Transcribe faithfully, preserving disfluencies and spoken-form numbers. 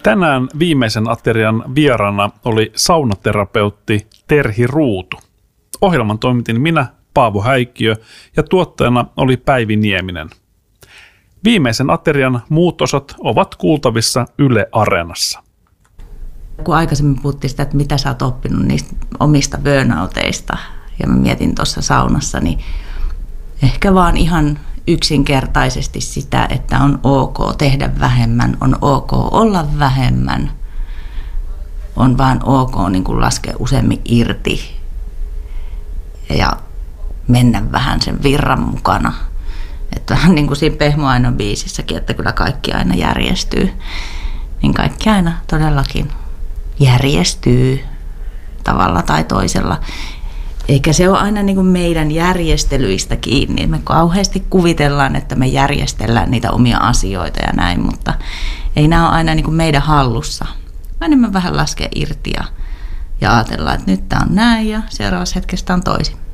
Tänään viimeisen aterian vieraana oli saunaterapeutti Terhi Ruutu. Ohjelman toimitin minä, Paavo Häikkiö, ja tuottajana oli Päivi Nieminen. Viimeisen aterian muut osat ovat kuultavissa Yle Areenassa. Kun aikaisemmin puhuttiin sitä, että mitä sä oot oppinut niistä omista burnouteista, ja mä mietin tuossa saunassa, niin ehkä vaan ihan yksinkertaisesti sitä, että on ok tehdä vähemmän, on ok olla vähemmän, on vaan ok niin kuin laskea useammin irti ja mennä vähän sen virran mukana. Että vähän niin kuin siinä Pehmo Ainon biisissäkin, että kyllä kaikki aina järjestyy, niin kaikki aina todellakin järjestyy tavalla tai toisella. Eikä se ole aina niin kuin meidän järjestelyistä kiinni. Me kauheasti kuvitellaan, että me järjestellään niitä omia asioita ja näin, mutta ei nämä ole aina niin kuin meidän hallussa. Mä enemmän vähän laskea irti ja, ja ajatellaan, että nyt tämä on näin ja seuraavassa hetkessä on toisin.